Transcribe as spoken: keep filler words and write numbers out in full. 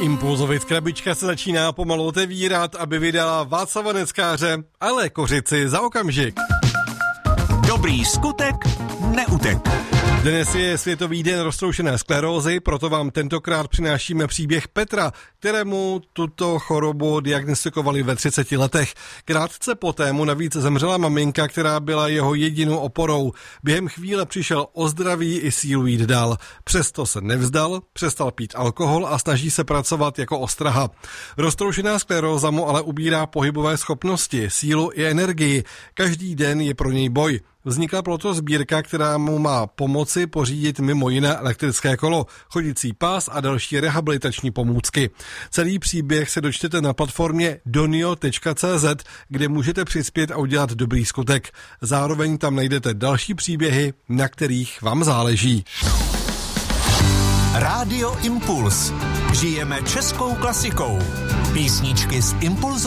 Impulzovit krabička se začíná pomalu otevírat, aby vydala Václava Neckáře, ale kořici za okamžik. Dobrý skutek neutek. Dnes je Světový den roztroušené sklerózy, proto vám tentokrát přinášíme příběh Petra, kterému tuto chorobu diagnostikovali ve třiceti letech. Krátce poté mu navíc zemřela maminka, která byla jeho jedinou oporou. Během chvíle přišel o zdraví i sílu jít dál. Přesto se nevzdal, přestal pít alkohol a snaží se pracovat jako ostraha. Roztroušená skleróza mu ale ubírá pohybové schopnosti, sílu i energii. Každý den je pro něj boj. Vznikla proto sbírka, která mu má pomoci pořídit mimo jiné elektrické kolo, chodící pás a další rehabilitační pomůcky. Celý příběh se dočtete na platformě donio tečka cé zet, kde můžete přispět a udělat dobrý skutek. Zároveň tam najdete další příběhy, na kterých vám záleží. Rádio Impuls. Žijeme českou klasikou. Písničky z Impulzu.